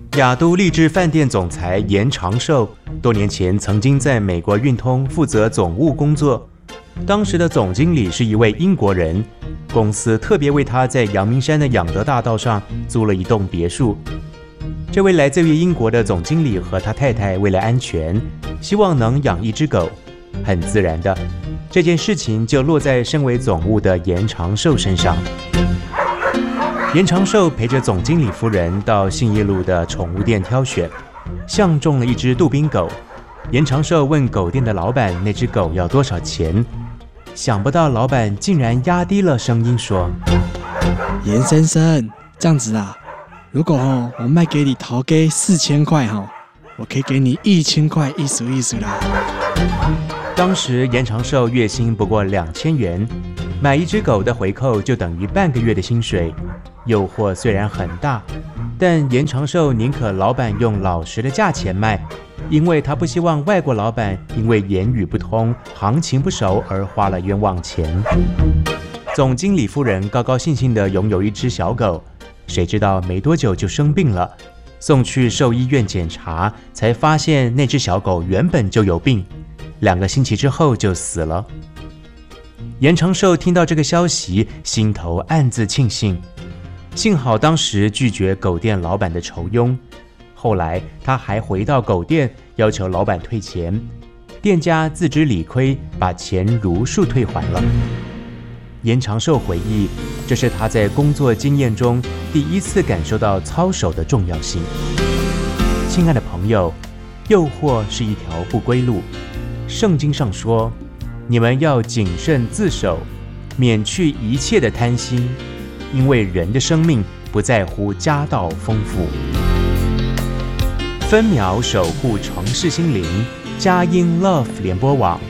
亚都丽致饭店总裁严长寿多年前曾经在美国运通负责总务工作，当时的总经理是一位英国人，公司特别为他在阳明山的养德大道上租了一栋别墅。这位来自于英国的总经理和他太太为了安全，希望能养一只狗，很自然的，这件事情就落在身为总务的严长寿身上。严长寿陪着总经理夫人到信义路的宠物店挑选，相中了一只杜宾狗。严长寿问狗店的老板那只狗要多少钱，想不到老板竟然压低了声音说： 严先生，这样子啊，如果我卖给你头给4000块我可以给你1000块，意思啦。 当时严长寿月薪不过2000元，买一只狗的回扣就等于半个月的薪水。诱惑虽然很大，但严长寿宁可老板用老实的价钱卖，因为他不希望外国老板因为言语不通、行情不熟而花了冤枉钱。总经理夫人高高兴兴地拥有一只小狗，谁知道没多久就生病了，送去兽医院检查，才发现那只小狗原本就有病，2个星期之后就死了。严长寿听到这个消息，心头暗自庆幸，幸好当时拒绝狗店老板的酬庸。后来他还回到狗店，要求老板退钱，店家自知理亏，把钱如数退还了。严长寿回忆，这是他在工作经验中第一次感受到操守的重要性。亲爱的朋友，诱惑是一条不归路。圣经上说，你们要谨慎自守，免去一切的贪心，因为人的生命不在乎家道丰富。分秒守护城市心灵，佳音 Love 联播网